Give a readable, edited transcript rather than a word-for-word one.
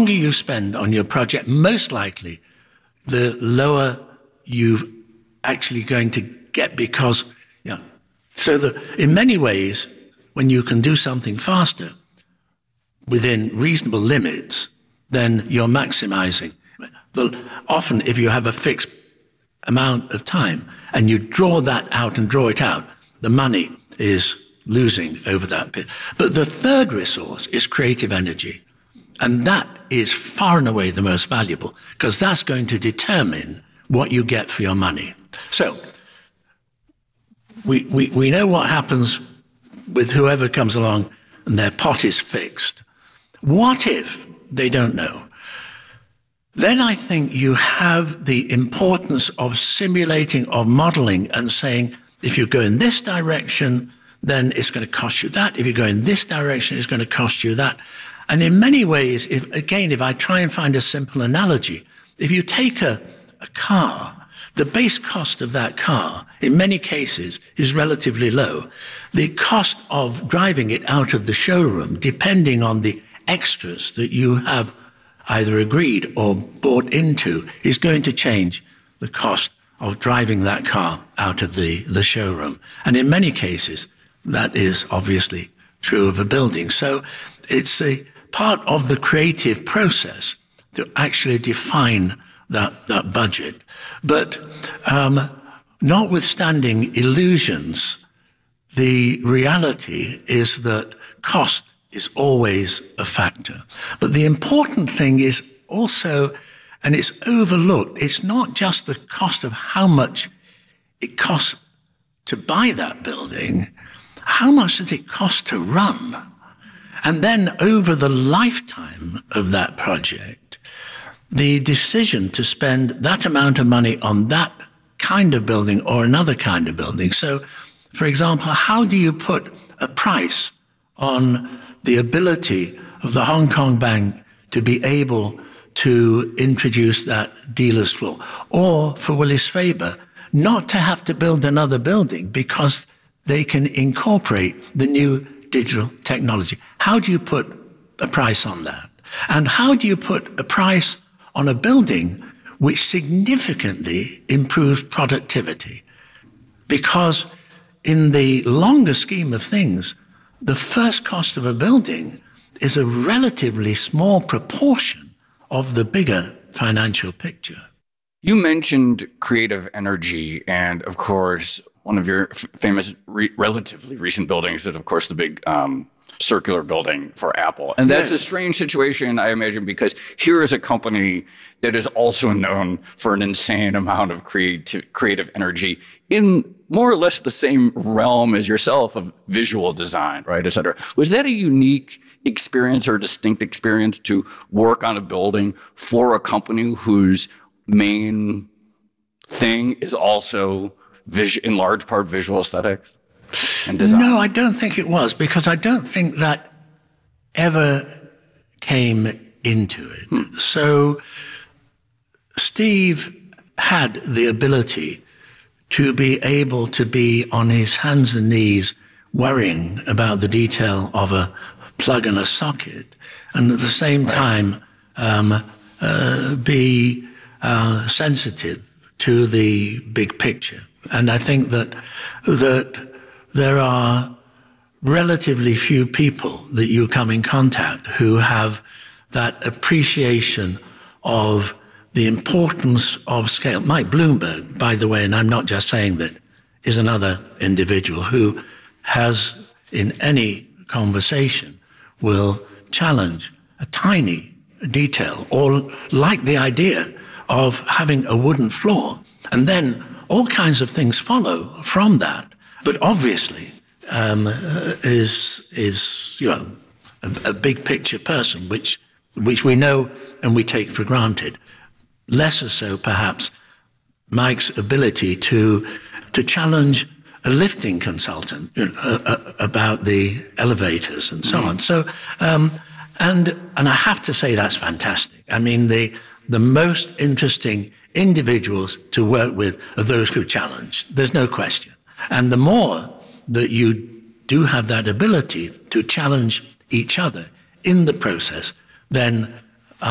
longer you spend on your project, most likely, the lower you're actually going to get because, in many ways, when you can do something faster within reasonable limits, then you're maximizing. Often, if you have a fixed amount of time and you draw that out and draw it out, the money is losing over that bit. But the third resource is creative energy. And that is far and away the most valuable, because that's going to determine what you get for your money. So we know what happens with whoever comes along and their pot is fixed. What if they don't know? Then I think you have the importance of simulating, of modeling, and saying, if you go in this direction, then it's going to cost you that. If you go in this direction, it's going to cost you that. And in many ways, if I try and find a simple analogy, if you take a car, the base cost of that car, in many cases, is relatively low. The cost of driving it out of the showroom, depending on the extras that you have either agreed or bought into, is going to change the cost of driving that car out of the showroom. And in many cases, that is obviously true of a building. So it's a part of the creative process to actually define that budget. But notwithstanding illusions, the reality is that cost is always a factor. But the important thing is also, and it's overlooked, it's not just the cost of how much it costs to buy that building, how much does it cost to run? And then over the lifetime of that project, the decision to spend that amount of money on that kind of building or another kind of building. So, for example, how do you put a price on the ability of the Hong Kong Bank to be able to introduce that dealer's floor? Or for Willis Faber, not to have to build another building because they can incorporate the new digital technology. How do you put a price on that? And how do you put a price on a building which significantly improves productivity? Because in the longer scheme of things, the first cost of a building is a relatively small proportion of the bigger financial picture. You mentioned creative energy, and of course, one of your famous, relatively recent buildings is, of course, the big circular building for Apple. And that's a strange situation, I imagine, because here is a company that is also known for an insane amount of creative energy in more or less the same realm as yourself of visual design, right, et cetera. Was that a unique experience or distinct experience to work on a building for a company whose main thing is also in large part visual aesthetics and design? No, I don't think it was, because I don't think that ever came into it. So Steve had the ability to be able to be on his hands and knees worrying about the detail of a plug and a socket, and at the same time be sensitive to the big picture. And I think that there are relatively few people that you come in contact who have that appreciation of the importance of scale. Mike Bloomberg, by the way, and I'm not just saying that, is another individual who has, in any conversation, will challenge a tiny detail, or like the idea of having a wooden floor, and then all kinds of things follow from that. But obviously, is a big picture person, which we know and we take for granted. Lesser so, perhaps, Mike's ability to challenge a lifting consultant about the elevators and so on. So, and I have to say that's fantastic. I mean, the most interesting individuals to work with are those who challenge. There's no question. And the more that you do have that ability to challenge each other in the process, then